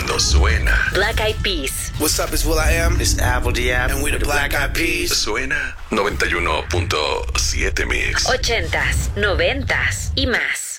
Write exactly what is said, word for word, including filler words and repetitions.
cuando suena. Black Eyed Peas. What's up, it's Will I Am. It's Apple D App. And we're the Black Eyed Peas. Suena noventa y uno punto siete Mix. Ochentas, noventas y más.